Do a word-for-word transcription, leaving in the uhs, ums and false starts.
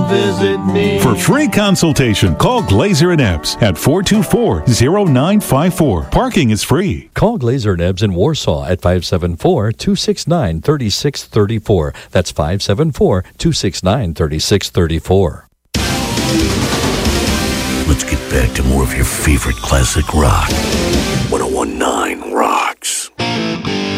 visit me. For free consultation, call Glazer and Ebbs at four two four, zero nine five four. Parking is free. Call Glazer and Ebbs in Warsaw at five seven four, two six nine, three six three four. That's five seven four, two six nine, three six three four. Let's get back to more of your favorite classic rock. one oh one point nine Rock.